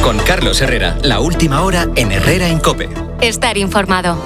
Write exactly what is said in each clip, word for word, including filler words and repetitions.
Con Carlos Herrera, la última hora en Herrera en COPE. Estar informado.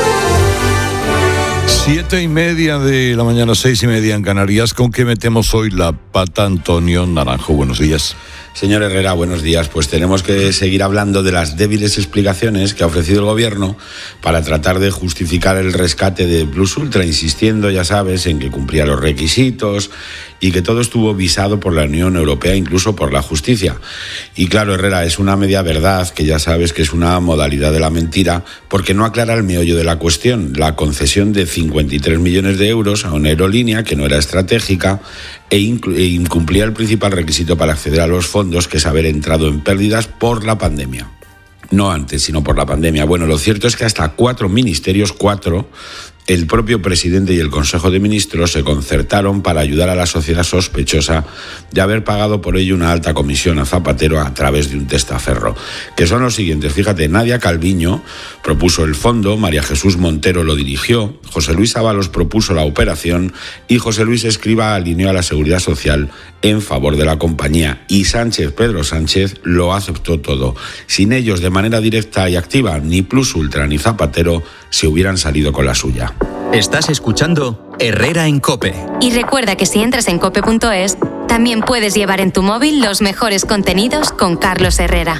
Siete y media de la mañana, seis y media en Canarias. ¿Con qué metemos hoy la pata, Antonio Naranjo? Buenos días. Señor Herrera, buenos días. Pues tenemos que seguir hablando de las débiles explicaciones que ha ofrecido el Gobierno para tratar de justificar el rescate de Plus Ultra, insistiendo, ya sabes, en que cumplía los requisitos y que todo estuvo visado por la Unión Europea, incluso por la justicia. Y claro, Herrera, es una media verdad, que ya sabes que es una modalidad de la mentira, porque no aclara el meollo de la cuestión, la concesión de cincuenta y tres millones de euros a una aerolínea que no era estratégica e incumplía el principal requisito para acceder a los fondos, que es haber entrado en pérdidas por la pandemia. No antes, sino por la pandemia. Bueno, lo cierto es que hasta cuatro ministerios, cuatro, el propio presidente y el Consejo de Ministros se concertaron para ayudar a la sociedad sospechosa de haber pagado por ello una alta comisión a Zapatero a través de un testaferro, que son los siguientes. Fíjate, Nadia Calviño propuso el fondo, María Jesús Montero lo dirigió, José Luis Ábalos propuso la operación y José Luis Escriba alineó a la Seguridad Social en favor de la compañía, y Sánchez, Pedro Sánchez, lo aceptó todo. Sin ellos, de manera directa y activa, ni Plus Ultra ni Zapatero se hubieran salido con la suya. Estás escuchando Herrera en COPE. Y recuerda que si entras en cope punto es, también puedes llevar en tu móvil los mejores contenidos con Carlos Herrera.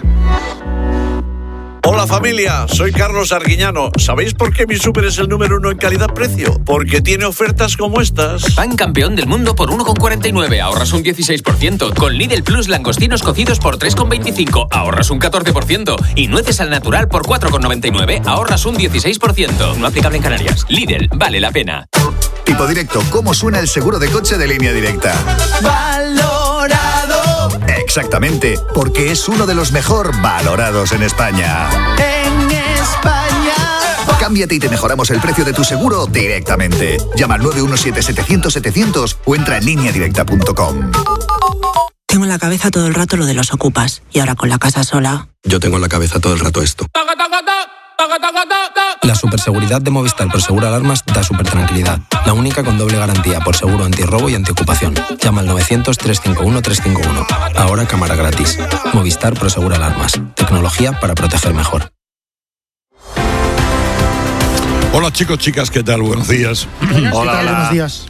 Hola familia, soy Carlos Arguiñano. ¿Sabéis por qué mi súper es el número uno en calidad-precio? Porque tiene ofertas como estas. Pan campeón del mundo por uno con cuarenta y nueve, ahorras un dieciséis por ciento. Con Lidl Plus langostinos cocidos por tres con veinticinco, ahorras un catorce por ciento. Y nueces al natural por cuatro con noventa y nueve, ahorras un dieciséis por ciento. No aplicable en Canarias. Lidl, vale la pena. Tipo Directo, ¿cómo suena el seguro de coche de Línea Directa? Valorado. Exactamente, porque es uno de los mejor valorados en España. En España. Cámbiate y te mejoramos el precio de tu seguro directamente. Llama al nueve uno siete, setecientos, setecientos o entra en línea directa punto com. Tengo en la cabeza todo el rato lo de los ocupas y ahora con la casa sola. Yo tengo en la cabeza todo el rato esto. La superseguridad de Movistar Prosegur Alarmas da super tranquilidad. La única con doble garantía por seguro antirrobo y antiocupación. Llama al novecientos, trescientos cincuenta y uno, trescientos cincuenta y uno. Ahora cámara gratis. Movistar Prosegur Alarmas. Tecnología para proteger mejor. Hola chicos, chicas, ¿qué tal? Buenos días. Buenas, hola, hola. buenos días.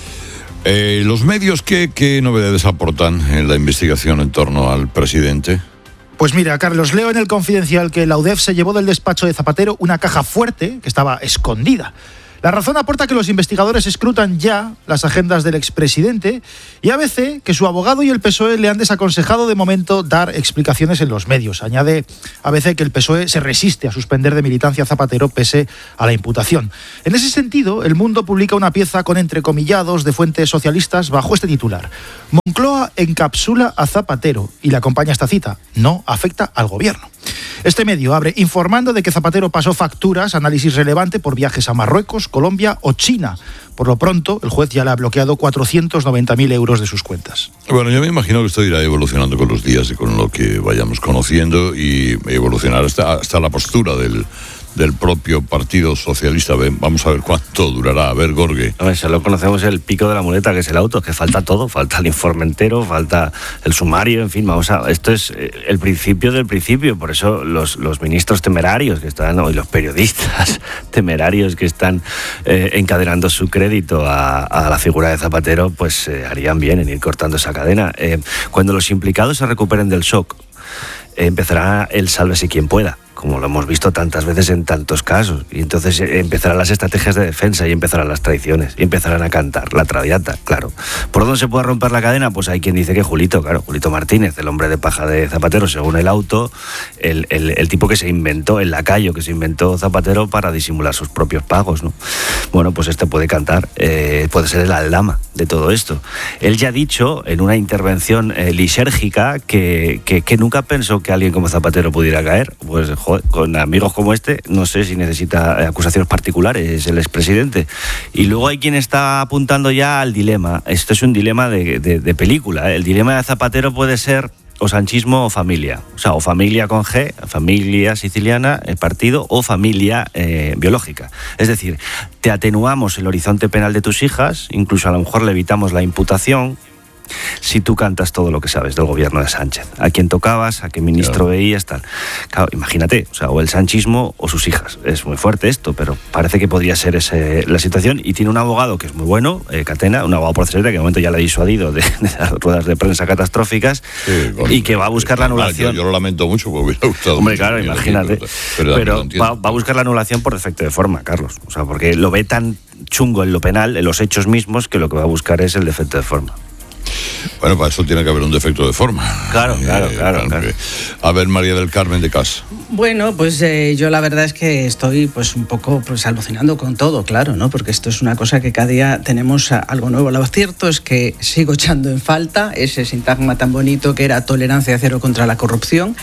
Eh, ¿Los medios qué, qué novedades aportan en la investigación en torno al presidente? Pues mira, Carlos, leo en el Confidencial que la U D E F se llevó del despacho de Zapatero una caja fuerte que estaba escondida. La razón aporta que los investigadores escrutan ya las agendas del expresidente y A B C que su abogado y el P S O E le han desaconsejado de momento dar explicaciones en los medios. Añade A B C que el P S O E se resiste a suspender de militancia a Zapatero pese a la imputación. En ese sentido, El Mundo publica una pieza con entrecomillados de fuentes socialistas bajo este titular: Moncloa encapsula a Zapatero, y le acompaña esta cita: no afecta al gobierno. Este medio abre informando de que Zapatero pasó facturas, análisis relevante por viajes a Marruecos, Colombia o China. Por lo pronto, el juez ya le ha bloqueado cuatrocientos noventa mil euros de sus cuentas. Bueno, yo me imagino que esto irá evolucionando con los días y con lo que vayamos conociendo, y evolucionar hasta, hasta la postura del, del propio Partido Socialista. Vamos a ver cuánto durará. A ver, Gorge. A ver, solo conocemos el pico de la muleta, que es el auto, que falta todo, falta el informe entero, falta el sumario, en fin, vamos a... Esto es el principio del principio, por eso los, los ministros temerarios que están, y los periodistas temerarios que están eh, encadenando su crédito a, a la figura de Zapatero, pues eh, harían bien en ir cortando esa cadena. Eh, cuando los implicados se recuperen del shock, eh, empezará el sálvese quien pueda, como lo hemos visto tantas veces en tantos casos, y entonces empezarán las estrategias de defensa y empezarán las traiciones, y empezarán a cantar la traviata, claro. ¿Por dónde se puede romper la cadena? Pues hay quien dice que Julito, claro, Julito Martínez, el hombre de paja de Zapatero, según el auto, el, el, el tipo que se inventó, el lacayo que se inventó Zapatero para disimular sus propios pagos, ¿no? Bueno, pues este puede cantar, eh, puede ser el aldama de todo esto. Él ya ha dicho en una intervención eh, lisérgica que, que, que nunca pensó que alguien como Zapatero pudiera caer. Pues joder, con amigos como este, no sé si necesita acusaciones particulares el expresidente. Y luego hay quien está apuntando ya al dilema. Esto es un dilema de, de, de película, ¿eh? El dilema de Zapatero puede ser o sanchismo o familia. O sea, o familia con G, familia siciliana, el partido, o familia eh, biológica. Es decir, te atenuamos el horizonte penal de tus hijas, incluso a lo mejor le evitamos la imputación, si tú cantas todo lo que sabes del gobierno de Sánchez? ¿A quién tocabas? ¿A qué ministro claro. veías? Tal. Claro, imagínate, o sea, o el sanchismo o sus hijas. Es muy fuerte esto, pero parece que podría ser ese, la situación. Y tiene un abogado que es muy bueno, eh, Catena, un abogado procesista que en el momento ya le ha disuadido de, de las ruedas de prensa catastróficas sí, con, y que va a buscar la anulación. Yo, yo lo lamento mucho porque me hubiera gustado. Hombre, claro, imagínate. Pero, pero va, va a buscar la anulación por defecto de forma, Carlos. O sea, porque lo ve tan chungo en lo penal, en los hechos mismos, que lo que va a buscar es el defecto de forma. Bueno, para eso tiene que haber un defecto de forma. Claro, claro, eh, claro, claro. A ver, María del Carmen de Cas. Bueno, pues eh, yo la verdad es que estoy pues un poco pues alucinando con todo, claro, ¿no? Porque esto es una cosa que cada día tenemos algo nuevo. Lo cierto es que sigo echando en falta ese sintagma tan bonito que era tolerancia cero contra la corrupción.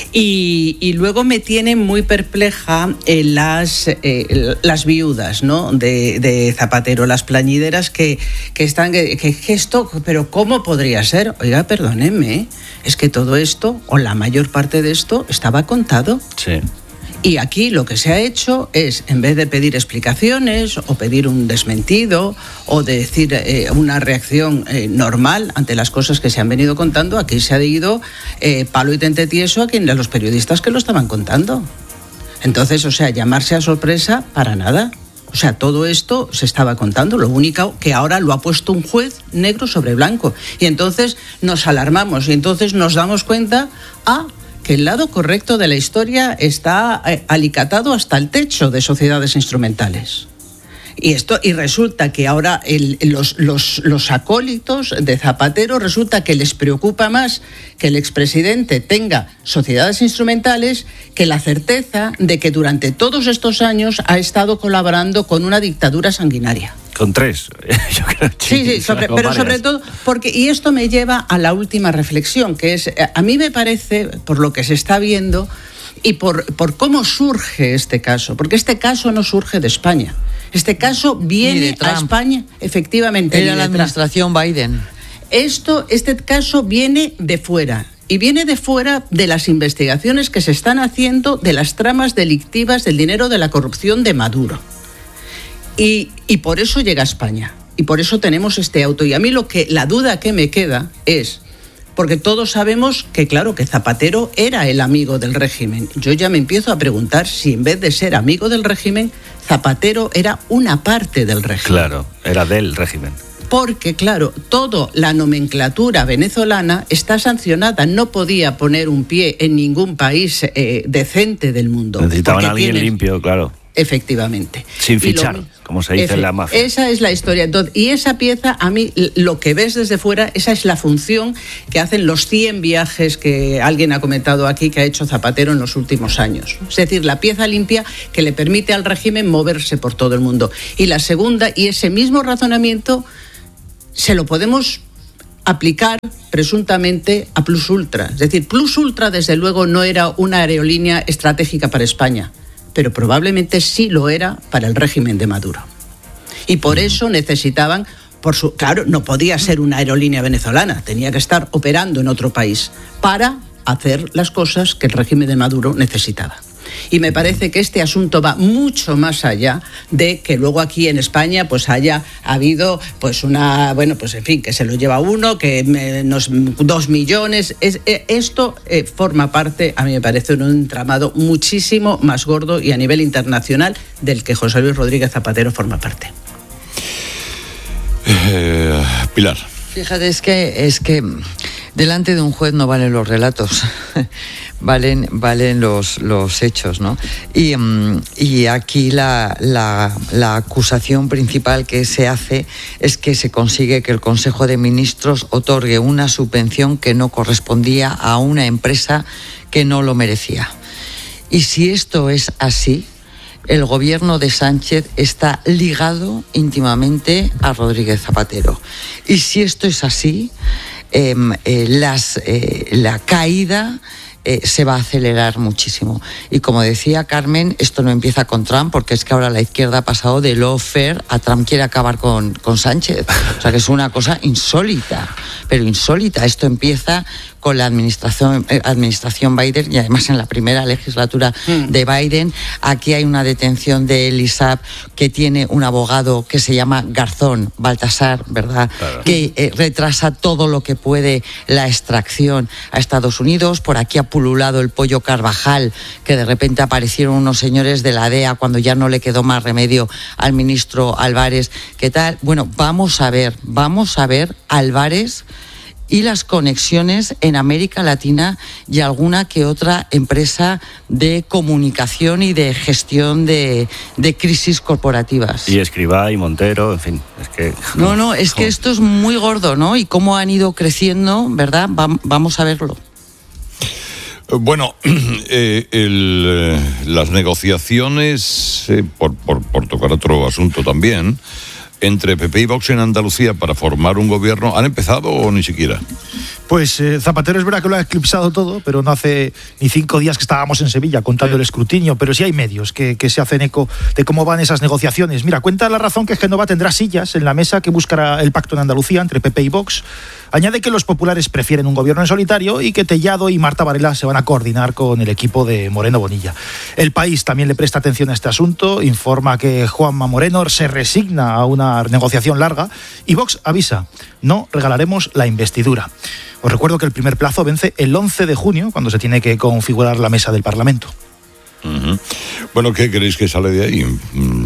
Y, y luego me tiene muy perpleja eh, las, eh, las viudas, ¿no? De, de Zapatero, las plañideras que, que están... Que, que esto, pero ¿cómo podría ser? Oiga, perdónenme, es que todo esto, o la mayor parte de esto, estaba contado. Sí. Y aquí lo que se ha hecho es, en vez de pedir explicaciones o pedir un desmentido o de decir eh, una reacción eh, normal ante las cosas que se han venido contando, aquí se ha ido eh, palo y tente tieso a, quien, a los periodistas que lo estaban contando. Entonces, o sea, llamarse a sorpresa para nada. O sea, todo esto se estaba contando, lo único que ahora lo ha puesto un juez negro sobre blanco. Y entonces nos alarmamos y entonces nos damos cuenta, ah, que el lado correcto de la historia está eh, alicatado hasta el techo de sociedades instrumentales. Y esto y resulta que ahora el, los, los, los acólitos de Zapatero resulta que les preocupa más que el expresidente tenga sociedades instrumentales que la certeza de que durante todos estos años ha estado colaborando con una dictadura sanguinaria. Con tres, yo creo. Sí, sí, sobre, pero sobre todo, porque, y esto me lleva a la última reflexión, que es, a mí me parece, por lo que se está viendo y por, por cómo surge este caso, porque este caso no surge de España. Este caso viene a España, efectivamente. Era la administración Biden. Esto, este caso viene de fuera. Y viene de fuera de las investigaciones que se están haciendo de las tramas delictivas del dinero de la corrupción de Maduro. Y, y por eso llega a España. Y por eso tenemos este auto. Y a mí lo que, la duda que me queda es... Porque todos sabemos que, claro, que Zapatero era el amigo del régimen. Yo ya me empiezo a preguntar si en vez de ser amigo del régimen, Zapatero era una parte del régimen. Claro, era del régimen. Porque, claro, toda la nomenclatura venezolana está sancionada. No podía poner un pie en ningún país eh, decente del mundo. Necesitaban a alguien tienen... limpio, claro. Efectivamente. Sin fichar, lo, como se dice efe, en la mafia. Esa es la historia. Entonces, y esa pieza, a mí, lo que ves desde fuera, esa es la función que hacen los cien viajes que alguien ha comentado aquí que ha hecho Zapatero en los últimos años. Es decir, la pieza limpia que le permite al régimen moverse por todo el mundo. Y la segunda, y ese mismo razonamiento, se lo podemos aplicar presuntamente a Plus Ultra. Es decir, Plus Ultra, desde luego, no era una aerolínea estratégica para España, pero probablemente sí lo era para el régimen de Maduro. Y por eso necesitaban, por su, claro, no podía ser una aerolínea venezolana, tenía que estar operando en otro país para hacer las cosas que el régimen de Maduro necesitaba. Y me parece que este asunto va mucho más allá de que luego aquí en España pues haya habido pues una, bueno, pues en fin, que se lo lleva uno, que menos dos millones. Es, esto eh, forma parte, a mí me parece, de un entramado muchísimo más gordo y a nivel internacional del que José Luis Rodríguez Zapatero forma parte. Eh, Pilar. Fíjate, es que, es que delante de un juez no valen los relatos. Valen, valen los, los hechos, ¿no? Y, y aquí la, la, la acusación principal que se hace es que se consigue que el Consejo de Ministros otorgue una subvención que no correspondía a una empresa que no lo merecía. Y si esto es así, el gobierno de Sánchez está ligado íntimamente a Rodríguez Zapatero. Y si esto es así, eh, eh, las, eh, la caída... Eh, se va a acelerar muchísimo. Y como decía Carmen, esto no empieza con Trump, porque es que ahora la izquierda ha pasado de lawfare a Trump quiere acabar con, con Sánchez. O sea que es una cosa insólita, pero insólita. Esto empieza con la administración, eh, administración Biden, y además en la primera legislatura mm. de Biden. Aquí hay una detención de El ISAB que tiene un abogado que se llama Garzón, Baltasar, ¿verdad? Claro. Que eh, retrasa todo lo que puede la extracción a Estados Unidos. Por aquí ha pululado el pollo Carvajal, que de repente aparecieron unos señores de la D E A cuando ya no le quedó más remedio al ministro Álvarez. ¿Qué tal? Bueno, vamos a ver, vamos a ver Álvarez y las conexiones en América Latina y alguna que otra empresa de comunicación y de gestión de, de crisis corporativas. Y Escribá y Montero, en fin, es que... No, no, es que esto es muy gordo, ¿no? Y cómo han ido creciendo, ¿verdad? Va, vamos a verlo. Bueno, eh, el, eh, las negociaciones, eh, por, por, por tocar otro asunto también, entre P P y Vox en Andalucía para formar un gobierno, ¿han empezado o ni siquiera? Pues eh, Zapatero es verdad que lo ha eclipsado todo, pero no hace ni cinco días que estábamos en Sevilla contando sí. el escrutinio, pero sí hay medios que, que se hacen eco de cómo van esas negociaciones. Mira, cuenta La Razón que Génova tendrá sillas en la mesa que buscará el pacto en Andalucía entre P P y Vox. Añade que los populares prefieren un gobierno en solitario y que Tellado y Marta Varela se van a coordinar con el equipo de Moreno Bonilla. El País también le presta atención a este asunto, informa que Juanma Moreno se resigna a una negociación larga y Vox avisa, no regalaremos la investidura. Os recuerdo que el primer plazo vence el once de junio, cuando se tiene que configurar la mesa del Parlamento. Uh-huh. Bueno, ¿qué creéis que sale de ahí?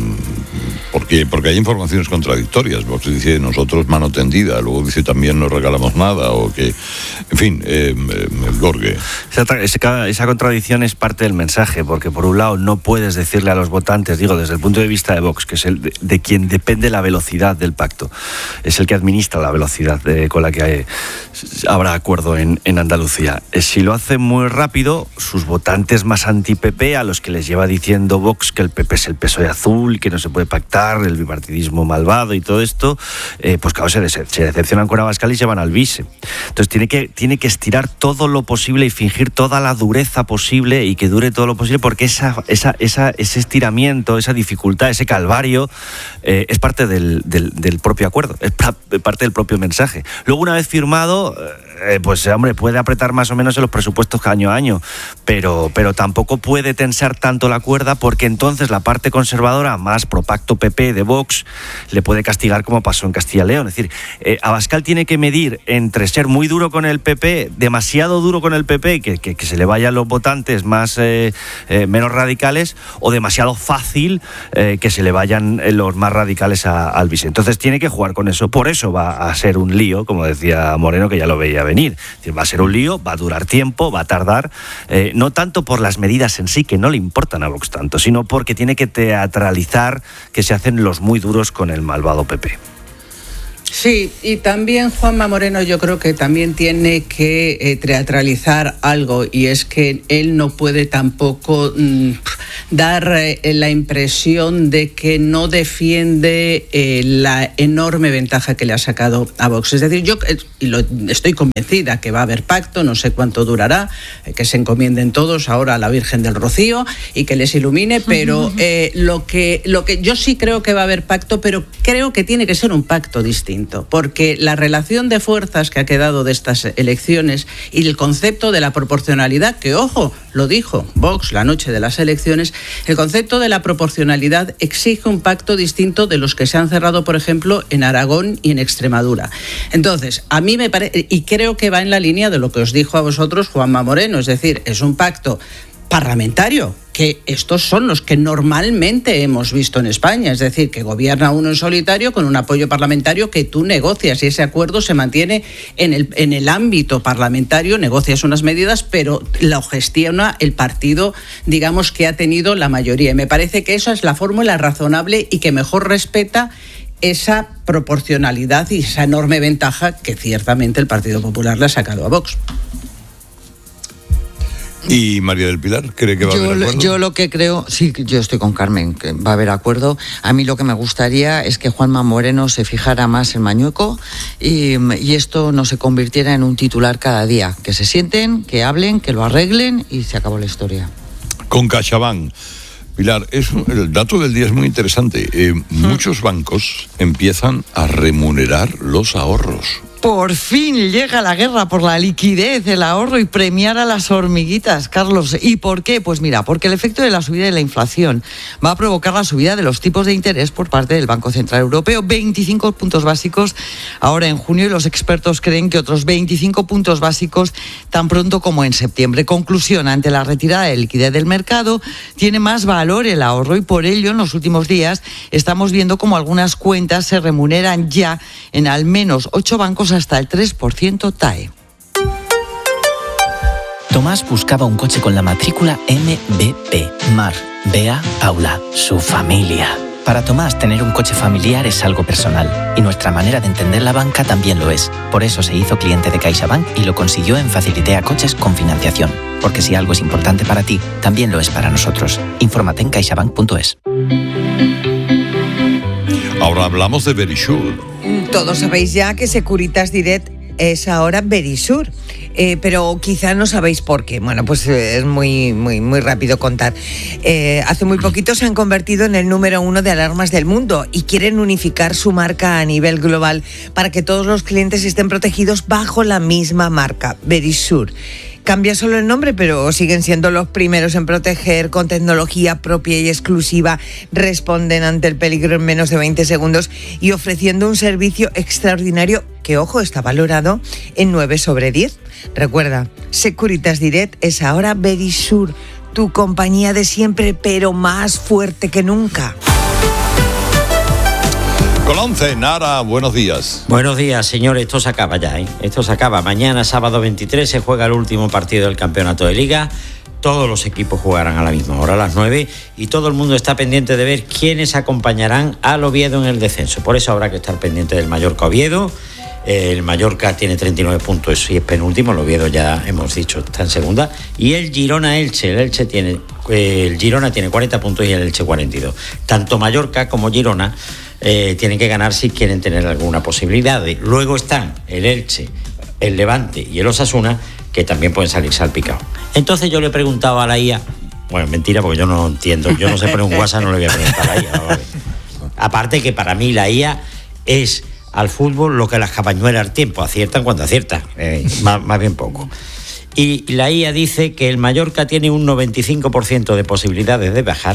Porque, porque hay informaciones contradictorias. Vox dice nosotros mano tendida, luego dice también no regalamos nada, o que, en fin, eh, eh, Gorge. Esa, esa, esa contradicción es parte del mensaje, porque por un lado no puedes decirle a los votantes, digo, desde el punto de vista de Vox, que es el de, de quien depende la velocidad del pacto, es el que administra la velocidad de, con la que hay, habrá acuerdo en, en Andalucía. Si lo hace muy rápido, sus votantes más anti-P P, a los que les lleva diciendo Vox que el P P es el P S O E azul, que no se puede pactar, el bipartidismo malvado y todo esto, eh, pues claro, se, se decepcionan con Abascal y se van al bise. Entonces tiene que, tiene que estirar todo lo posible y fingir toda la dureza posible y que dure todo lo posible, porque esa, esa, esa, ese estiramiento, esa dificultad, ese calvario, eh, es parte del, del, del propio acuerdo, es parte del propio mensaje. Luego, una vez firmado, eh, pues hombre, puede apretar más o menos en los presupuestos año a año, pero, pero tampoco puede tensar tanto la cuerda, porque entonces la parte conservadora, más pro pacto P P de Vox, le puede castigar como pasó en Castilla y León. Es decir, eh, Abascal tiene que medir entre ser muy duro con el P P, demasiado duro con el P P, que, que, que se le vayan los votantes más eh, eh, menos radicales, o demasiado fácil eh, que se le vayan los más radicales a, al bise. Entonces tiene que jugar con eso. Por eso va a ser un lío, como decía Moreno, que ya lo veía venir. Es decir, va a ser un lío, va a durar tiempo, va a tardar, eh, no tanto por las medidas en sí, que no le importan a Vox tanto, sino porque tiene que teatralizar que se hacen los muy duros con el malvado P P. Sí, y también Juanma Moreno yo creo que también tiene que eh, teatralizar algo, y es que él no puede tampoco mmm, dar eh, la impresión de que no defiende eh, la enorme ventaja que le ha sacado a Vox. Es decir, yo eh, y lo, estoy convencida que va a haber pacto, no sé cuánto durará, eh, que se encomienden todos ahora a la Virgen del Rocío y que les ilumine, pero eh, lo que, lo que yo sí creo que va a haber pacto, pero creo que tiene que ser un pacto distinto. Porque la relación de fuerzas que ha quedado de estas elecciones y el concepto de la proporcionalidad, que ojo, lo dijo Vox la noche de las elecciones, el concepto de la proporcionalidad exige un pacto distinto de los que se han cerrado, por ejemplo, en Aragón y en Extremadura. Entonces, a mí me parece, y creo que va en la línea de lo que os dijo a vosotros Juanma Moreno, es decir, es un pacto parlamentario, que estos son los que normalmente hemos visto en España, es decir, que gobierna uno en solitario con un apoyo parlamentario que tú negocias, y ese acuerdo se mantiene en el, en el ámbito parlamentario, negocias unas medidas, pero lo gestiona el partido, digamos, que ha tenido la mayoría. Y me parece que esa es la fórmula razonable y que mejor respeta esa proporcionalidad y esa enorme ventaja que ciertamente el Partido Popular le ha sacado a Vox. ¿Y María del Pilar cree que va yo, a haber acuerdo? Yo lo que creo, sí, yo estoy con Carmen, que va a haber acuerdo. A mí lo que me gustaría es que Juanma Moreno se fijara más en Mañueco y, y esto no se convirtiera en un titular cada día. Que se sienten, que hablen, que lo arreglen y se acabó la historia. Con CaixaBank. Pilar, es, el dato del día es muy interesante. Eh, ¿Mm? Muchos bancos empiezan a remunerar los ahorros. Por fin llega la guerra por la liquidez, el ahorro y premiar a las hormiguitas, Carlos. ¿Y por qué? Pues mira, porque el efecto de la subida de la inflación va a provocar la subida de los tipos de interés por parte del Banco Central Europeo. veinticinco puntos básicos ahora en junio y los expertos creen que otros veinticinco puntos básicos tan pronto como en septiembre. Conclusión, ante la retirada de liquidez del mercado, tiene más valor el ahorro y por ello en los últimos días estamos viendo como algunas cuentas se remuneran ya en al menos ocho bancos hasta el tres por ciento T A E. Tomás buscaba un coche con la matrícula M B P. Mar, Bea, Paula, su familia. Para Tomás, tener un coche familiar es algo personal y nuestra manera de entender la banca también lo es. Por eso se hizo cliente de CaixaBank y lo consiguió en Facilitea Coches con financiación. Porque si algo es importante para ti, también lo es para nosotros. Infórmate en caixabank punto es. Ahora hablamos de Verisure. Todos sabéis ya que Securitas Direct es ahora Verisure, eh, pero quizá no sabéis por qué. Bueno, pues eh, es muy, muy, muy rápido contar. Eh, hace muy poquito se han convertido en el número uno de alarmas del mundo y quieren unificar su marca a nivel global para que todos los clientes estén protegidos bajo la misma marca, Verisure. Cambia solo el nombre, pero siguen siendo los primeros en proteger con tecnología propia y exclusiva, responden ante el peligro en menos de veinte segundos y ofreciendo un servicio extraordinario que, ojo, está valorado en nueve sobre diez. Recuerda, Securitas Direct es ahora Verisure, tu compañía de siempre, pero más fuerte que nunca. Con once, Nara, buenos días. Buenos días, señores. Esto se acaba ya, ¿eh? Esto se acaba. Mañana, sábado veintitrés, se juega el último partido del campeonato de Liga. Todos los equipos jugarán a la misma hora, a las nueve, y todo el mundo está pendiente de ver quiénes acompañarán al Oviedo en el descenso. Por eso habrá que estar pendiente del Mallorca-Oviedo. El Mallorca tiene treinta y nueve puntos y es penúltimo. El Oviedo, ya hemos dicho, está en segunda. Y el Girona-Elche. El Elche tiene, el Girona tiene cuarenta puntos y el Elche cuarenta y dos. Tanto Mallorca como Girona Eh, tienen que ganar si quieren tener alguna posibilidad. Luego están el Elche, el Levante y el Osasuna, que también pueden salir salpicados. Entonces yo le he preguntado a la I A, bueno, mentira, porque yo no entiendo, yo no sé poner un WhatsApp, no le voy a preguntar a la I A. ¿Vale? Aparte que para mí la I A es al fútbol lo que las cabañuelas al tiempo, aciertan cuando aciertan, eh, más, más bien poco. Y la I A dice que el Mallorca tiene un noventa y cinco por ciento de posibilidades de bajar,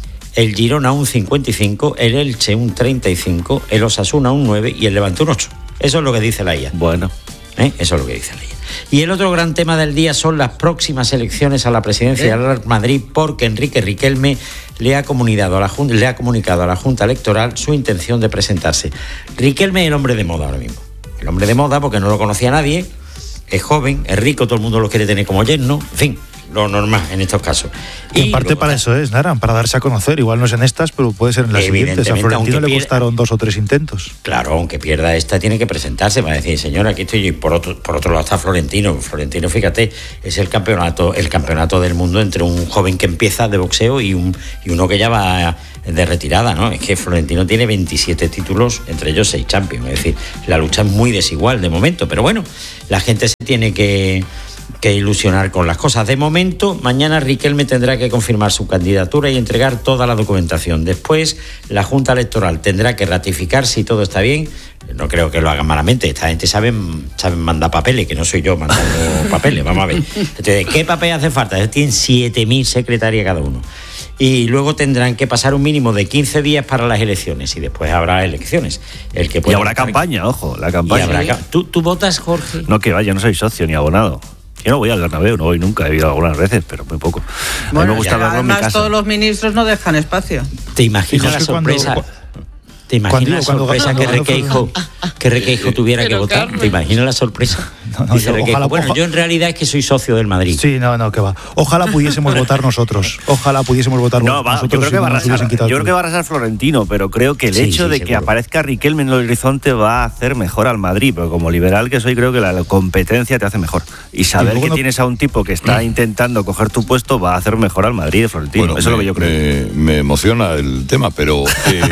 el Girona un cincuenta y cinco, el Elche un treinta y cinco, el Osasuna un nueve y el Levante un ocho. Eso es lo que dice la I A. Bueno. ¿Eh? Eso es lo que dice la I A. Y el otro gran tema del día son las próximas elecciones a la presidencia ¿Eh? del Real Madrid, porque Enrique Riquelme le ha, comunicado a la Junta, le ha comunicado a la Junta Electoral su intención de presentarse. Riquelme es el hombre de moda ahora mismo. El hombre de moda porque no lo conocía nadie, es joven, es rico, todo el mundo lo quiere tener como yerno, en fin, lo normal en estos casos. Y en parte para eso es, Nara, para darse a conocer. Igual no es en estas, pero puede ser en las siguientes. A Florentino le pierda, costaron dos o tres intentos. Claro, aunque pierda esta, tiene que presentarse para decir, señora, aquí estoy yo. Y por otro, por otro lado está Florentino. Florentino, fíjate, es el campeonato, el campeonato del mundo entre un joven que empieza de boxeo y, un, y uno que ya va de retirada, ¿no? Es que Florentino tiene veintisiete títulos, entre ellos seis Champions. Es decir, la lucha es muy desigual de momento. Pero bueno, la gente se tiene que... que ilusionar con las cosas. De momento, mañana Riquelme tendrá que confirmar su candidatura y entregar toda la documentación. Después, la Junta Electoral tendrá que ratificar si todo está bien. No creo que lo hagan malamente. Esta gente sabe, sabe mandar papeles, que no soy yo mandando papeles. Vamos a ver. Entonces, ¿qué papel hace falta? Tienen siete mil secretarias cada uno. Y luego tendrán que pasar un mínimo de quince días para las elecciones y después habrá elecciones. El que y habrá campaña, ojo, la campaña. Habrá, ¿tú, ¿Tú votas, Jorge? No, que vaya, no soy socio ni abonado. Yo no voy al Bernabéu, no voy nunca, he ido algunas veces, pero muy poco. Bueno, a mí me gusta verlo en mi casa. Además, todos los ministros no dejan espacio. ¿Te imaginas la sorpresa? Cuando, ¿Te imaginas la sorpresa que Requeijo, que Requeijo tuviera que votar? Carlos. ¿Te imaginas la sorpresa? No, no, Dice Requeijo, bueno, ojalá, yo en realidad es que soy socio del Madrid. Sí, no, no, que va. Ojalá pudiésemos votar nosotros. Ojalá pudiésemos votar no, va, nosotros. Yo creo que va a arrasar, yo creo que va a arrasar Florentino, pero creo que el sí, hecho sí, de seguro. que aparezca Riquelme en el horizonte va a hacer mejor al Madrid, pero como liberal que soy, creo que la, la competencia te hace mejor. Y saber y que no... tienes a un tipo que está intentando coger tu puesto va a hacer mejor al Madrid de Florentino. Bueno, Eso me, es lo que yo creo. Me, me emociona el tema, pero eh,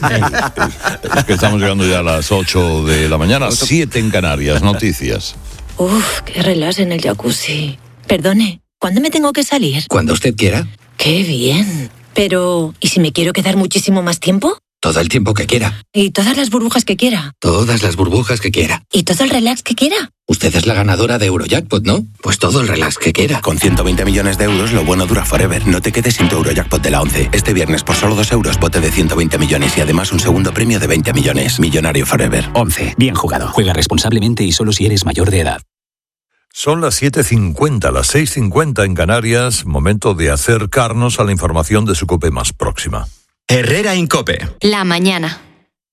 es que estamos llegando ya a las ocho de la mañana, siete en Canarias, noticias. Uf, qué relax en el jacuzzi. Perdone, ¿cuándo me tengo que salir? Cuando usted quiera. Qué bien. Pero, ¿y si me quiero quedar muchísimo más tiempo? Todo el tiempo que quiera. Y todas las burbujas que quiera. Todas las burbujas que quiera. Y todo el relax que quiera. Usted es la ganadora de Eurojackpot, ¿no? Pues todo el relax que quiera. Con ciento veinte millones de euros, lo bueno dura forever. No te quedes sin tu Eurojackpot de la once. Este viernes, por solo dos euros, bote de ciento veinte millones y además un segundo premio de veinte millones. Millonario forever. once. Bien jugado. Juega responsablemente y solo si eres mayor de edad. Son las siete cincuenta, las seis cincuenta en Canarias. Momento de acercarnos a la información de su COPE más próxima. Herrera en COPE. La mañana.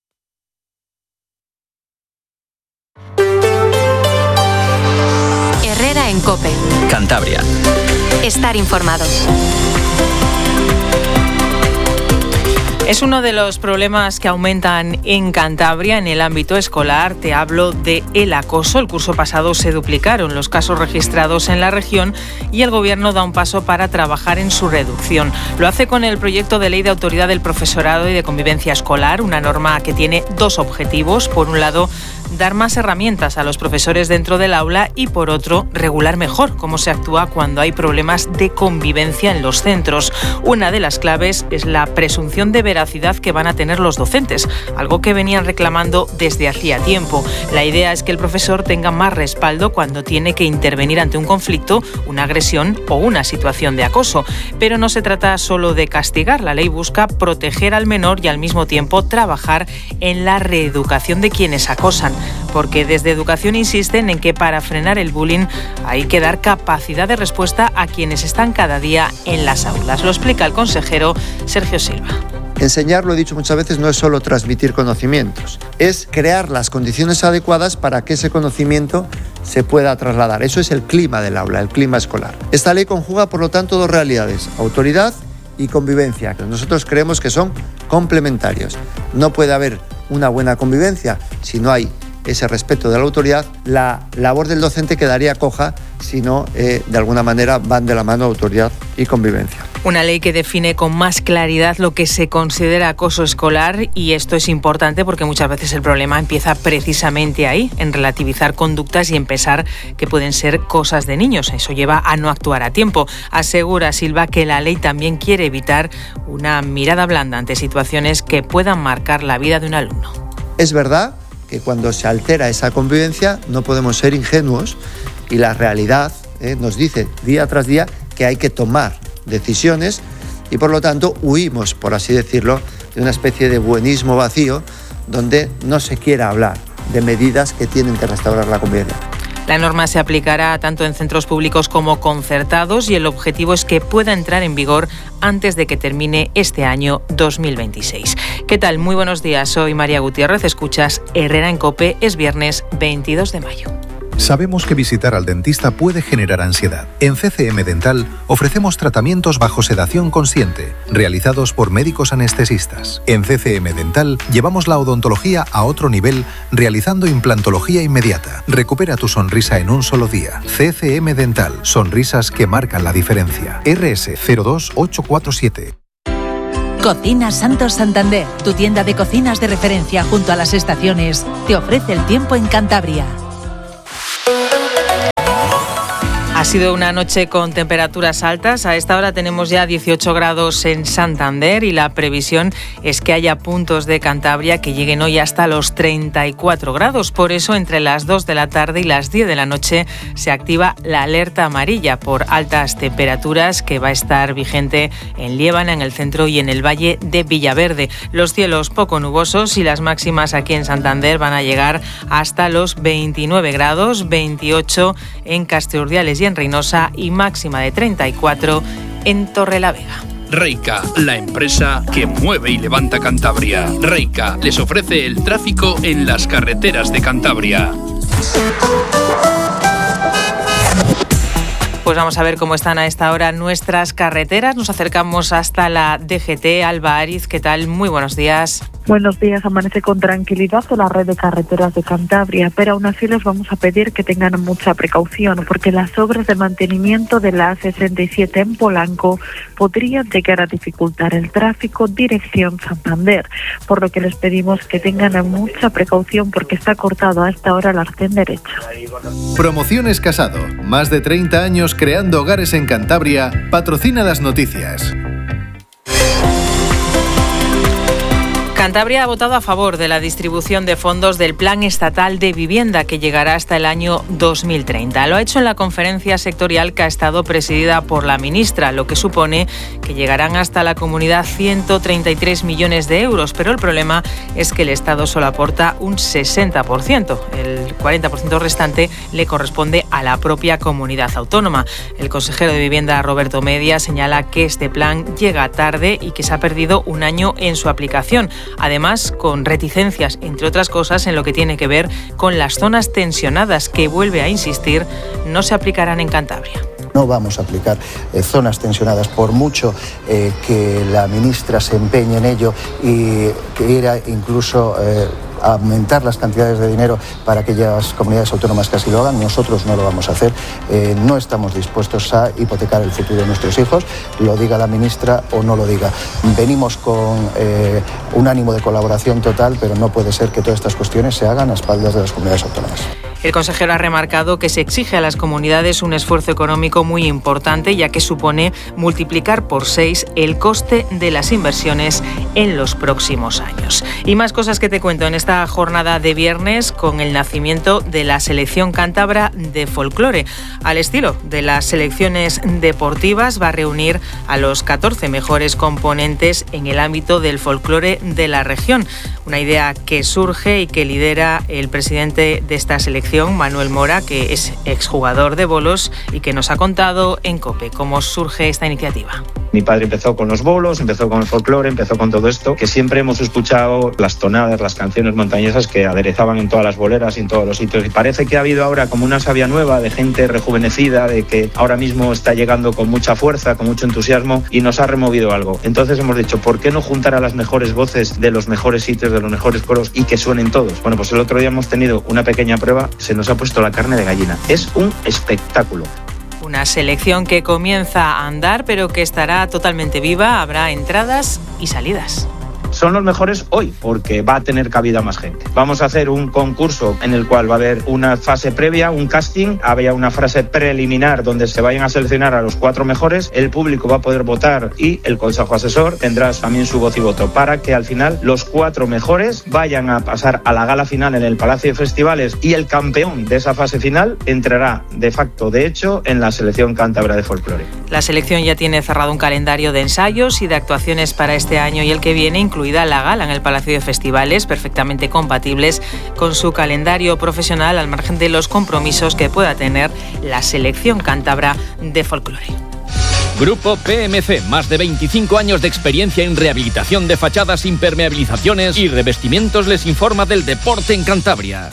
Herrera en COPE. Cantabria. Estar informado. Es uno de los problemas que aumentan en Cantabria en el ámbito escolar. Te hablo de el acoso. El curso pasado se duplicaron los casos registrados en la región y el Gobierno da un paso para trabajar en su reducción. Lo hace con el proyecto de ley de autoridad del profesorado y de convivencia escolar, una norma que tiene dos objetivos. Por un lado, dar más herramientas a los profesores dentro del aula y, por otro, regular mejor cómo se actúa cuando hay problemas de convivencia en los centros. Una de las claves es la presunción de veracidad que van a tener los docentes, algo que venían reclamando desde hacía tiempo. La idea es que el profesor tenga más respaldo cuando tiene que intervenir ante un conflicto, una agresión o una situación de acoso. Pero no se trata solo de castigar. La ley busca proteger al menor y al mismo tiempo trabajar en la reeducación de quienes acosan. Porque desde Educación insisten en que para frenar el bullying hay que dar capacidad de respuesta a quienes están cada día en las aulas. Lo explica el consejero Sergio Silva. Enseñar, lo he dicho muchas veces, no es solo transmitir conocimientos, es crear las condiciones adecuadas para que ese conocimiento se pueda trasladar. Eso es el clima del aula, el clima escolar. Esta ley conjuga, por lo tanto, dos realidades: autoridad y convivencia, que nosotros creemos que son complementarios. No puede haber una buena convivencia si no hay ese respeto de la autoridad. La labor del docente quedaría coja si no, eh, de alguna manera, van de la mano autoridad y convivencia. Una ley que define con más claridad lo que se considera acoso escolar, y esto es importante porque muchas veces el problema empieza precisamente ahí, en relativizar conductas y en pensar que pueden ser cosas de niños. Eso lleva a no actuar a tiempo. Asegura Silva que la ley también quiere evitar una mirada blanda ante situaciones que puedan marcar la vida de un alumno. Es verdad que cuando se altera esa convivencia no podemos ser ingenuos y la realidad eh, nos dice día tras día que hay que tomar decisiones y por lo tanto huimos, por así decirlo, de una especie de buenismo vacío donde no se quiera hablar de medidas que tienen que restaurar la convivencia. La norma se aplicará tanto en centros públicos como concertados y el objetivo es que pueda entrar en vigor antes de que termine este año dos mil veintiséis. ¿Qué tal? Muy buenos días, soy María Gutiérrez, escuchas Herrera en COPE, es viernes veintidós de mayo. Sabemos que visitar al dentista puede generar ansiedad. En C C M Dental ofrecemos tratamientos bajo sedación consciente, realizados por médicos anestesistas. En C C M Dental llevamos la odontología a otro nivel, realizando implantología inmediata. Recupera tu sonrisa en un solo día. C C M Dental, sonrisas que marcan la diferencia. R S cero dos ocho cuatro siete. Cocinas Santos Santander, tu tienda de cocinas de referencia junto a las estaciones, te ofrece el tiempo en Cantabria. Ha sido una noche con temperaturas altas. A esta hora tenemos ya dieciocho grados en Santander y la previsión es que haya puntos de Cantabria que lleguen hoy hasta los treinta y cuatro grados. Por eso, entre las dos de la tarde y las diez de la noche se activa la alerta amarilla por altas temperaturas que va a estar vigente en Liébana, en el centro y en el valle de Villaverde. Los cielos poco nubosos y las máximas aquí en Santander van a llegar hasta los veintinueve grados, veintiocho en Castellurdiales y en Reynosa y máxima de treinta y cuatro en Torrelavega. Reica, la empresa que mueve y levanta Cantabria. Reica les ofrece el tráfico en las carreteras de Cantabria. Pues vamos a ver cómo están a esta hora nuestras carreteras. Nos acercamos hasta la D G T. Alba Ariz, ¿qué tal? Muy buenos días. Buenos días, amanece con tranquilidad en la red de carreteras de Cantabria, pero aún así les vamos a pedir que tengan mucha precaución porque las obras de mantenimiento de la A sesenta y siete en Polanco podrían llegar a dificultar el tráfico dirección Santander, por lo que les pedimos que tengan mucha precaución porque está cortado a esta hora el arcén derecho. Promociones Casado, más de treinta años creando hogares en Cantabria, patrocina las noticias. Cantabria ha votado a favor de la distribución de fondos del Plan Estatal de Vivienda que llegará hasta el año dos mil treinta. Lo ha hecho en la conferencia sectorial que ha estado presidida por la ministra, lo que supone que llegarán hasta la comunidad ciento treinta y tres millones de euros, pero el problema es que el Estado solo aporta un sesenta por ciento. El cuarenta por ciento restante le corresponde a la propia comunidad autónoma. El consejero de Vivienda, Roberto Media, señala que este plan llega tarde y que se ha perdido un año en su aplicación. Además, con reticencias, entre otras cosas, en lo que tiene que ver con las zonas tensionadas, que vuelve a insistir, no se aplicarán en Cantabria. No vamos a aplicar eh, zonas tensionadas, por mucho eh, que la ministra se empeñe en ello y quiera incluso eh, aumentar las cantidades de dinero para aquellas comunidades autónomas que así lo hagan. Nosotros no lo vamos a hacer. Eh, no estamos dispuestos a hipotecar el futuro de nuestros hijos, lo diga la ministra o no lo diga. Venimos con eh, un ánimo de colaboración total, pero no puede ser que todas estas cuestiones se hagan a espaldas de las comunidades autónomas. El consejero ha remarcado que se exige a las comunidades un esfuerzo económico muy importante, ya que supone multiplicar por seis el coste de las inversiones en los próximos años. Y más cosas que te cuento en esta jornada de viernes, con el nacimiento de la selección cántabra de folclore. Al estilo de las selecciones deportivas, va a reunir a los catorce mejores componentes en el ámbito del folclore de la región. Una idea que surge y que lidera el presidente de esta selección, Manuel Mora, que es exjugador de bolos y que nos ha contado en COPE cómo surge esta iniciativa. Mi padre empezó con los bolos, empezó con el folclore, empezó con todo esto, que siempre hemos escuchado las tonadas, las canciones montañesas que aderezaban en todas las boleras y en todos los sitios. Y parece que ha habido ahora como una savia nueva de gente rejuvenecida, de que ahora mismo está llegando con mucha fuerza, con mucho entusiasmo, y nos ha removido algo. Entonces hemos dicho, ¿por qué no juntar a las mejores voces de los mejores sitios, de los mejores coros, y que suenen todos? Bueno, pues el otro día hemos tenido una pequeña prueba, se nos ha puesto la carne de gallina. Es un espectáculo. Una selección que comienza a andar, pero que estará totalmente viva. Habrá entradas y salidas. Son los mejores hoy, porque va a tener cabida más gente. Vamos a hacer un concurso en el cual va a haber una fase previa, un casting, había una fase preliminar donde se vayan a seleccionar a los cuatro mejores, el público va a poder votar y el consejo asesor tendrá también su voz y voto, para que al final los cuatro mejores vayan a pasar a la gala final en el Palacio de Festivales, y el campeón de esa fase final entrará de facto, de hecho, en la selección cántabra de folclore. La selección ya tiene cerrado un calendario de ensayos y de actuaciones para este año y el que viene, incluida la gala en el Palacio de Festivales, perfectamente compatibles con su calendario profesional, al margen de los compromisos que pueda tener la selección cántabra de folclore. Grupo P M C, más de veinticinco años de experiencia en rehabilitación de fachadas, impermeabilizaciones y revestimientos, les informa del deporte en Cantabria.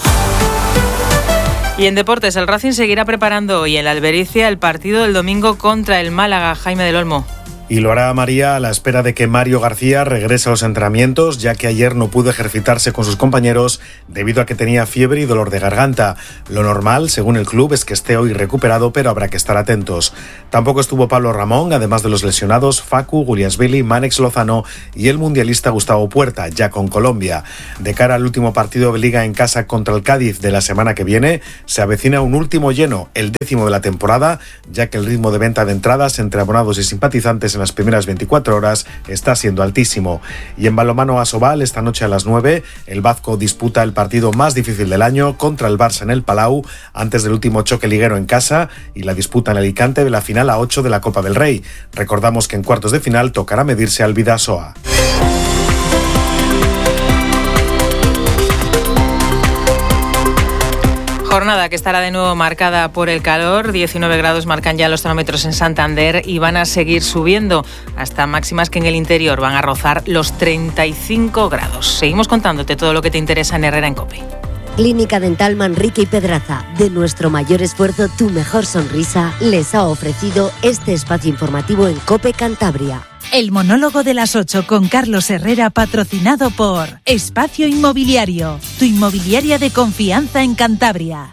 Y en deportes, el Racing seguirá preparando hoy en la Albericia el partido del domingo contra el Málaga. Jaime del Olmo. Y lo hará María a la espera de que Mario García regrese a los entrenamientos, ya que ayer no pudo ejercitarse con sus compañeros debido a que tenía fiebre y dolor de garganta. Lo normal, según el club, es que esté hoy recuperado, pero habrá que estar atentos. Tampoco estuvo Pablo Ramón, además de los lesionados Facu, Guliasvili, Mánex Lozano y el mundialista Gustavo Puerta, ya con Colombia. De cara al último partido de Liga en casa contra el Cádiz de la semana que viene, se avecina un último lleno, el décimo de la temporada, ya que el ritmo de venta de entradas entre abonados y simpatizantes en las primeras veinticuatro horas está siendo altísimo. Y en balonmano Asobal, esta noche a las nueve, el Bazco disputa el partido más difícil del año contra el Barça en el Palau, antes del último choque liguero en casa, y la disputa en Alicante de la final a ocho de la Copa del Rey. Recordamos que en cuartos de final tocará medirse al Bidasoa. Jornada que estará de nuevo marcada por el calor. diecinueve grados marcan ya los termómetros en Santander y van a seguir subiendo hasta máximas que en el interior van a rozar los treinta y cinco grados. Seguimos contándote todo lo que te interesa en Herrera en COPE. Clínica Dental Manrique y Pedraza. De nuestro mayor esfuerzo, tu mejor sonrisa, les ha ofrecido este espacio informativo en COPE Cantabria. El monólogo de las ocho con Carlos Herrera, patrocinado por Espacio Inmobiliario, tu inmobiliaria de confianza en Cantabria.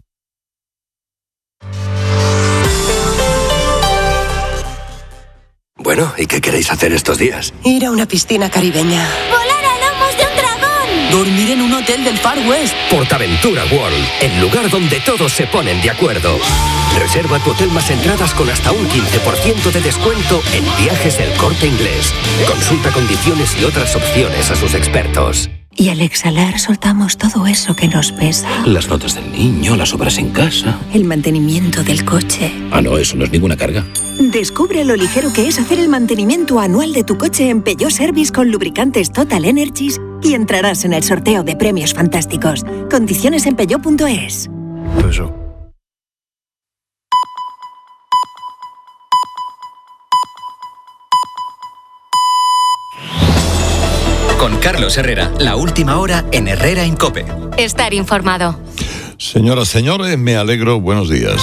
Bueno, ¿y qué queréis hacer estos días? Ir a una piscina caribeña. ¡Volar a lomos de un dragón! Dormir en un hotel del Far West. Portaventura World, el lugar donde todos se ponen de acuerdo. Reserva tu hotel más entradas con hasta un quince por ciento de descuento en Viajes El Corte Inglés. Consulta condiciones y otras opciones a sus expertos. Y al exhalar soltamos todo eso que nos pesa. Las notas del niño, las obras en casa. El mantenimiento del coche. Ah, no, eso no es ninguna carga. Descubre lo ligero que es hacer el mantenimiento anual de tu coche en Peugeot Service con lubricantes Total Energies y entrarás en el sorteo de premios fantásticos. Condiciones en peugeot punto es. Eso. Con Carlos Herrera, la última hora en Herrera en COPE. Estar informado. Señoras, señores, me alegro. Buenos días.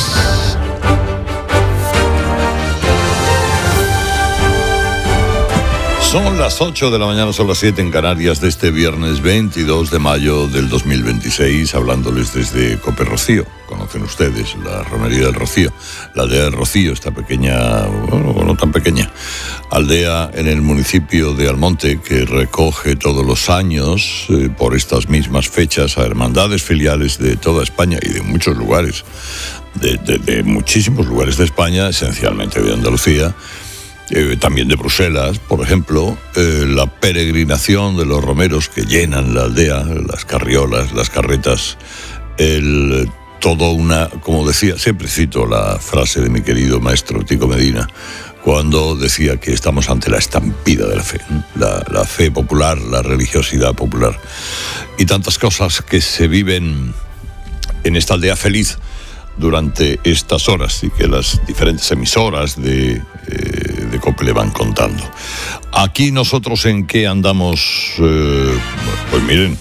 Son las ocho de la mañana, son las siete en Canarias de este viernes veintidós de mayo del dos mil veintiséis, hablándoles desde COPE Rocío. Conocen ustedes la romería del Rocío, la aldea del Rocío, esta pequeña, bueno, no tan pequeña, aldea en el municipio de Almonte que recoge todos los años, eh, por estas mismas fechas, a hermandades filiales de toda España y de muchos lugares, de, de, de muchísimos lugares de España, esencialmente de Andalucía. Eh, también de Bruselas, por ejemplo, eh, la peregrinación de los romeros que llenan la aldea, las carriolas, las carretas, el, todo una, como decía, siempre cito la frase de mi querido maestro Tico Medina, cuando decía que estamos ante la estampida de la fe, la, la fe popular, la religiosidad popular, y tantas cosas que se viven en esta aldea feliz durante estas horas y que las diferentes emisoras de, eh, de COPE le van contando. Aquí nosotros en qué andamos, eh, pues miren,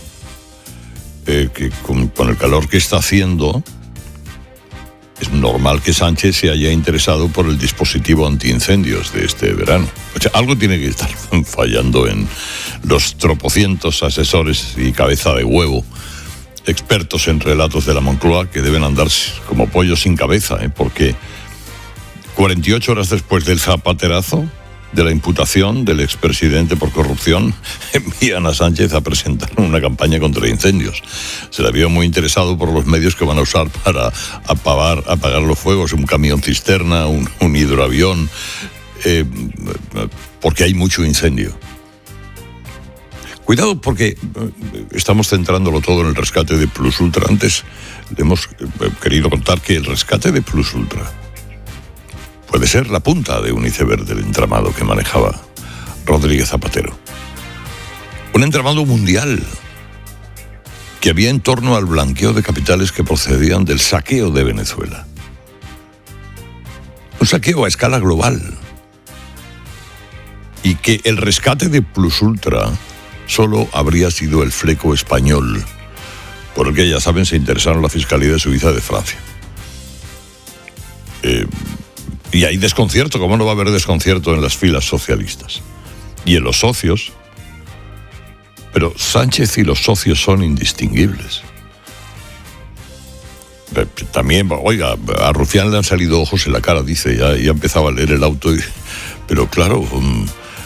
eh, que con, con el calor que está haciendo, es normal que Sánchez se haya interesado por el dispositivo antiincendios de este verano. O sea, algo tiene que estar fallando en los tropocientos asesores y cabeza de huevo expertos en relatos de la Moncloa que deben andar como pollos sin cabeza, ¿eh? Porque cuarenta y ocho horas después del zapaterazo, de la imputación del expresidente por corrupción, envían a Sánchez a presentar una campaña contra incendios. Se le vio muy interesado por los medios que van a usar para apagar, apagar los fuegos, un camión cisterna, un, un hidroavión, eh, porque hay mucho incendio. Cuidado porque estamos centrándolo todo en el rescate de Plus Ultra. Antes le hemos querido contar que el rescate de Plus Ultra puede ser la punta de un iceberg del entramado que manejaba Rodríguez Zapatero. Un entramado mundial que había en torno al blanqueo de capitales que procedían del saqueo de Venezuela. Un saqueo a escala global. Y que el rescate de Plus Ultra solo habría sido el fleco español, por el que, ya saben, se interesaron la Fiscalía de Suiza de Francia. Eh, y hay desconcierto, ¿cómo no va a haber desconcierto en las filas socialistas? Y en los socios. Pero Sánchez y los socios son indistinguibles. Eh, también, oiga, a Rufián le han salido ojos en la cara, dice, ya, ya empezaba a leer el auto, y, pero claro... Um,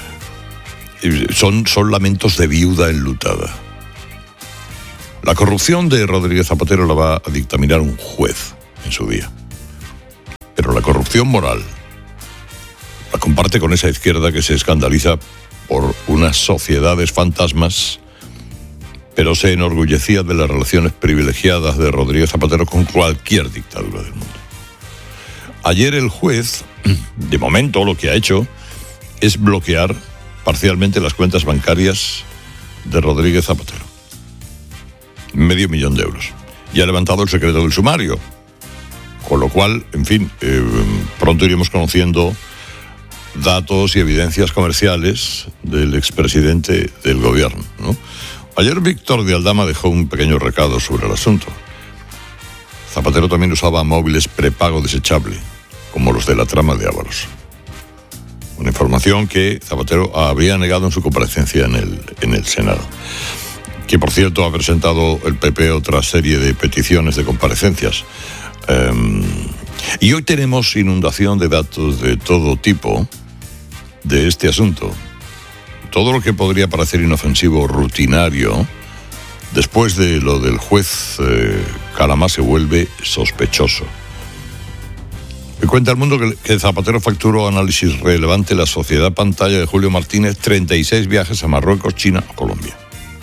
Son, son lamentos de viuda enlutada. La corrupción de Rodríguez Zapatero la va a dictaminar un juez en su día. Pero la corrupción moral la comparte con esa izquierda que se escandaliza por unas sociedades fantasmas, pero se enorgullecía de las relaciones privilegiadas de Rodríguez Zapatero con cualquier dictadura del mundo. Ayer el juez, de momento, lo que ha hecho es bloquear parcialmente las cuentas bancarias de Rodríguez Zapatero. Medio millón de euros. Y ha levantado el secreto del sumario. Con lo cual, en fin, eh, pronto iremos conociendo datos y evidencias comerciales del expresidente del gobierno, ¿no? Ayer Víctor de Aldama dejó un pequeño recado sobre el asunto. Zapatero también usaba móviles prepago desechable, como los de la trama de Ábalos. Una información que Zapatero habría negado en su comparecencia en el, en el Senado. Que, por cierto, ha presentado el P P otra serie de peticiones de comparecencias. Um, y hoy tenemos inundación de datos de todo tipo de este asunto. Todo lo que podría parecer inofensivo o rutinario Después de lo del juez, eh, Calamá se vuelve sospechoso. Me cuenta El Mundo que, que Zapatero facturó análisis relevante la sociedad pantalla de Julio Martínez, treinta y seis viajes a Marruecos, China o Colombia.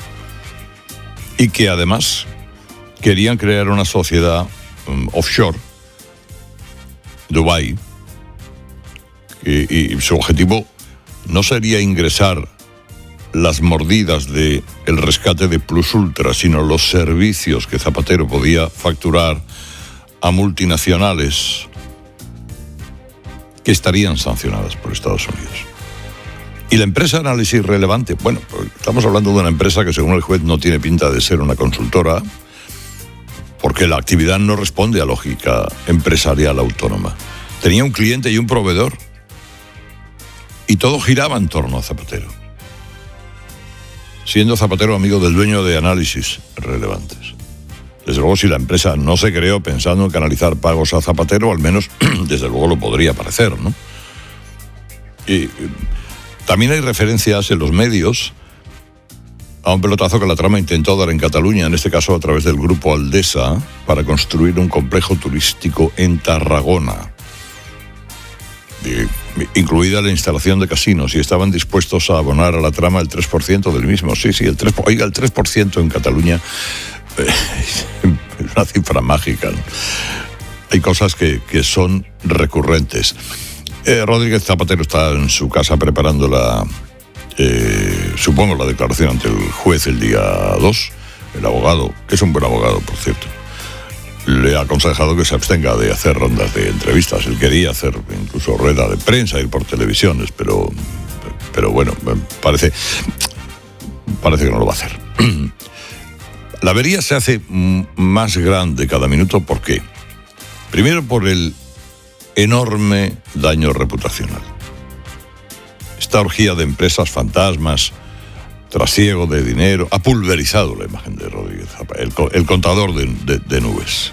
Y que además querían crear una sociedad um, offshore, Dubái, y, y su objetivo no sería ingresar las mordidas del rescate de Plus Ultra, sino los servicios que Zapatero podía facturar a multinacionales que estarían sancionadas por Estados Unidos. Y la empresa Análisis Relevante, bueno, estamos hablando de una empresa que según el juez no tiene pinta de ser una consultora, porque la actividad no responde a lógica empresarial autónoma. Tenía un cliente y un proveedor, y todo giraba en torno a Zapatero, siendo Zapatero amigo del dueño de Análisis Relevantes. Desde luego, si la empresa no se creó pensando en canalizar pagos a Zapatero, al menos, desde luego, lo podría parecer, ¿no? Y también hay referencias en los medios a un pelotazo que la trama intentó dar en Cataluña, en este caso a través del grupo Aldesa, para construir un complejo turístico en Tarragona, de, incluida la instalación de casinos, y estaban dispuestos a abonar a la trama el tres por ciento del mismo. Sí, sí, el tres por ciento, oiga, el tres por ciento en Cataluña eh, es una cifra mágica, ¿no? Hay cosas que, que son recurrentes. Eh, Rodríguez Zapatero está en su casa preparando la, eh, supongo, la declaración ante el juez el día dos. El abogado, que es un buen abogado, por cierto, le ha aconsejado que se abstenga de hacer rondas de entrevistas. Él quería hacer incluso rueda de prensa, ir por televisiones, pero, pero bueno, parece, parece que no lo va a hacer. La avería se hace más grande cada minuto. ¿Por qué? Primero, por el enorme daño reputacional. Esta orgía de empresas fantasmas, trasiego de dinero, ha pulverizado la imagen de Rodríguez Zapatero, el, el contador de, de, de nubes.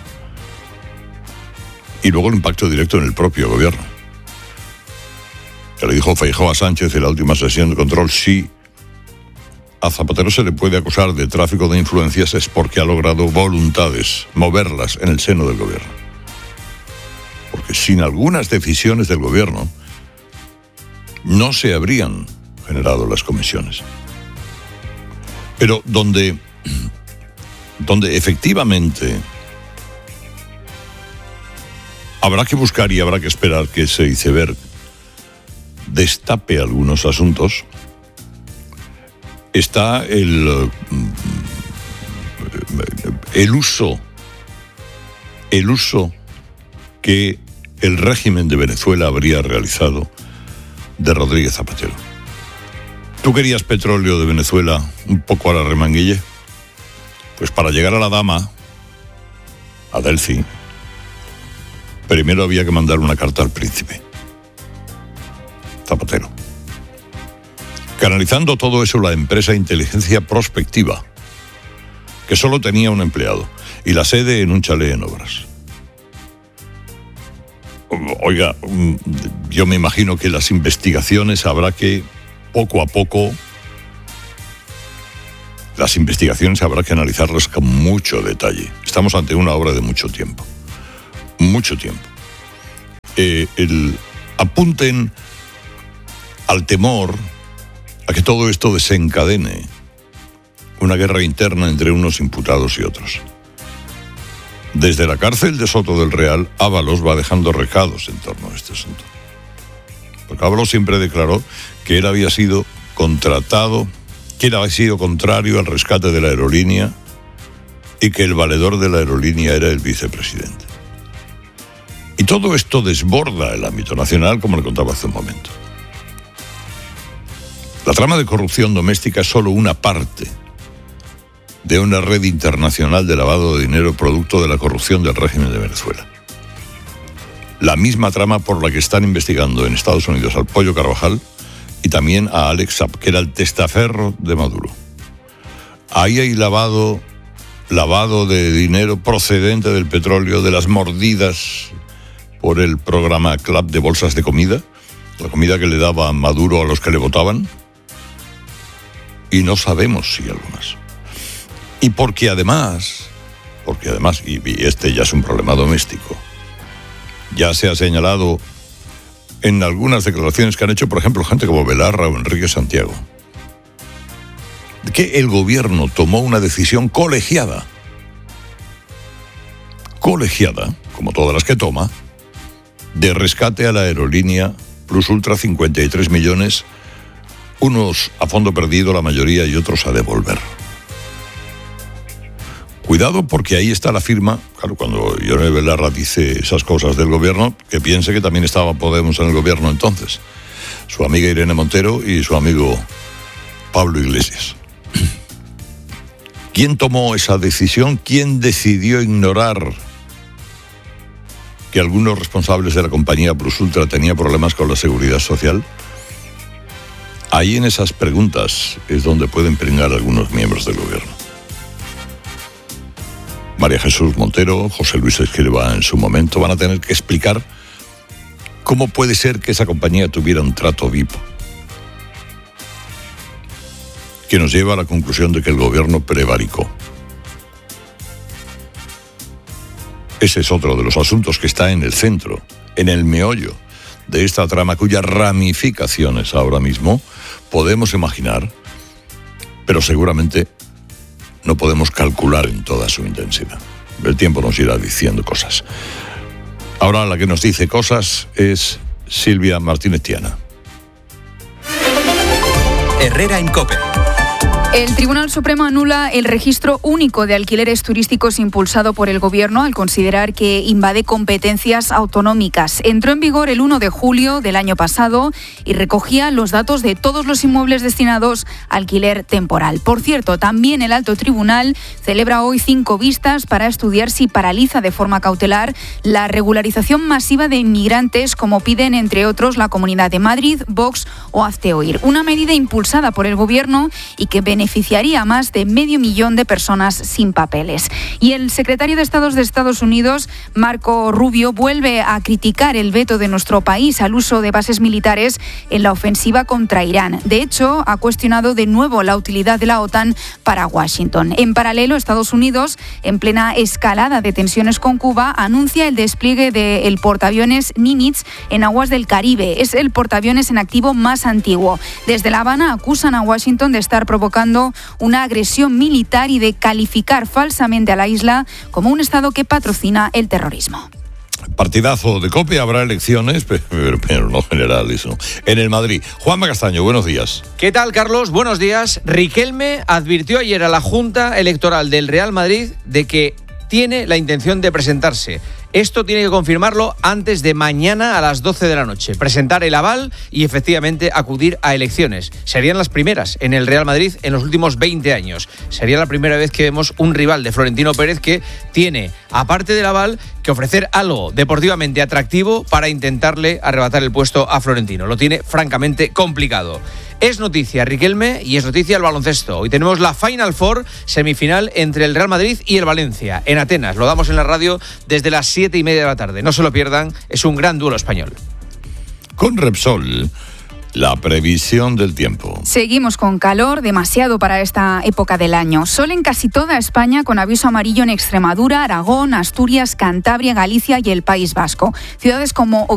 Y luego el impacto directo en el propio gobierno. Que le dijo Feijóo a Sánchez en la última sesión de control: si a Zapatero se le puede acusar de tráfico de influencias es porque ha logrado voluntades, moverlas en el seno del gobierno. Porque sin algunas decisiones del gobierno no se habrían generado las comisiones. Pero donde, donde efectivamente habrá que buscar y habrá que esperar que ese iceberg destape algunos asuntos, está el, el uso, el uso que el régimen de Venezuela habría realizado de Rodríguez Zapatero. ¿Tú querías petróleo de Venezuela un poco a la remanguille? Pues para llegar a la dama, a Delcy, primero había que mandar una carta al príncipe Zapatero. Canalizando todo eso, la empresa Inteligencia Prospectiva, que solo tenía un empleado y la sede en un chalet en Obras. Oiga, yo me imagino que las investigaciones habrá que, poco a poco, las investigaciones habrá que analizarlas con mucho detalle. Estamos ante una obra de mucho tiempo. Mucho tiempo. Eh, el, apunten al temor a que todo esto desencadene una guerra interna entre unos imputados y otros. Desde la cárcel de Soto del Real, Ábalos va dejando recados en torno a este asunto. Porque Ábalos siempre declaró que él había sido contratado, que él había sido contrario al rescate de la aerolínea y que el valedor de la aerolínea era el vicepresidente. Y todo esto desborda el ámbito nacional, como le contaba hace un momento. La trama de corrupción doméstica es solo una parte de una red internacional de lavado de dinero producto de la corrupción del régimen de Venezuela. La misma trama por la que están investigando en Estados Unidos al Pollo Carvajal y también a Alex Saab, que era el testaferro de Maduro. Ahí hay lavado, lavado de dinero procedente del petróleo, de las mordidas por el programa Club de bolsas de comida, la comida que le daba Maduro a los que le votaban, y no sabemos si algo más. Y porque además, porque además, y, y este ya es un problema doméstico, ya se ha señalado en algunas declaraciones que han hecho, por ejemplo, gente como Belarra o Enrique Santiago, que el gobierno tomó una decisión colegiada, colegiada, como todas las que toma, de rescate a la aerolínea Plus Ultra, cincuenta y tres millones, unos a fondo perdido la mayoría y otros a devolver. Cuidado, porque ahí está la firma. Claro, cuando Ione Belarra dice esas cosas del gobierno, que piense que también estaba Podemos en el gobierno entonces. Su amiga Irene Montero y su amigo Pablo Iglesias. ¿Quién tomó esa decisión? ¿Quién decidió ignorar que algunos responsables de la compañía Plus Ultra tenían problemas con la seguridad social? Ahí en esas preguntas es donde pueden pringar algunos miembros del gobierno. María Jesús Montero, José Luis Escrivá en su momento van a tener que explicar cómo puede ser que esa compañía tuviera un trato V I P, que nos lleva a la conclusión de que el gobierno prevaricó. Ese es otro de los asuntos que está en el centro, en el meollo de esta trama, cuyas ramificaciones ahora mismo podemos imaginar, pero seguramente no podemos calcular en toda su intensidad. El tiempo nos irá diciendo cosas. Ahora la que nos dice cosas es Silvia Martínez Tiana. Herrera en COPE. El Tribunal Supremo anula el registro único de alquileres turísticos impulsado por el Gobierno al considerar que invade competencias autonómicas. Entró en vigor el uno de julio del año pasado y recogía los datos de todos los inmuebles destinados a alquiler temporal. Por cierto, también el Alto Tribunal celebra hoy cinco vistas para estudiar si paraliza de forma cautelar la regularización masiva de inmigrantes, como piden, entre otros, la Comunidad de Madrid, Vox o Hazte Oír. Una medida impulsada por el Gobierno y que beneficia beneficiaría a más de medio millón de personas sin papeles. Y el secretario de Estado de Estados Unidos, Marco Rubio, vuelve a criticar el veto de nuestro país al uso de bases militares en la ofensiva contra Irán. De hecho, ha cuestionado de nuevo la utilidad de la OTAN para Washington. En paralelo, Estados Unidos, en plena escalada de tensiones con Cuba, anuncia el despliegue del portaaviones Nimitz en aguas del Caribe. Es el portaaviones en activo más antiguo. Desde La Habana acusan a Washington de estar provocando una agresión militar y de calificar falsamente a la isla como un Estado que patrocina el terrorismo. Partidazo de COPE, habrá elecciones, pero, pero no generales, ¿no? En el Madrid. Juanma Castaño, buenos días. ¿Qué tal, Carlos? Buenos días. Riquelme advirtió ayer a la Junta Electoral del Real Madrid de que tiene la intención de presentarse. Esto tiene que confirmarlo antes de mañana a las doce de la noche. Presentar el aval y efectivamente acudir a elecciones. Serían las primeras en el Real Madrid en los últimos veinte años. Sería la primera vez que vemos un rival de Florentino Pérez que tiene, aparte del aval, que ofrecer algo deportivamente atractivo para intentarle arrebatar el puesto a Florentino. Lo tiene francamente complicado. Es noticia Riquelme y es noticia el baloncesto. Hoy tenemos la Final Four, semifinal entre el Real Madrid y el Valencia, en Atenas. Lo damos en la radio desde las siete y media de la tarde. No se lo pierdan, es un gran duelo español. Con Repsol, la previsión del tiempo. Seguimos con calor, demasiado para esta época del año. Sol en casi toda España, con aviso amarillo en Extremadura, Aragón, Asturias, Cantabria, Galicia y el País Vasco. Ciudades como